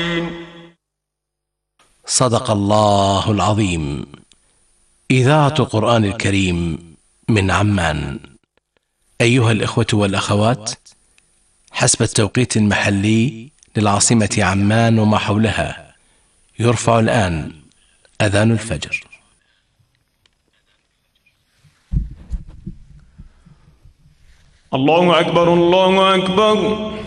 صدق الله العظيم. إذاعة القرآن الكريم من عمان. أيها الإخوة والأخوات، حسب التوقيت المحلي للعاصمة عمان وما حولها، يرفع الآن أذان الفجر. الله أكبر الله أكبر.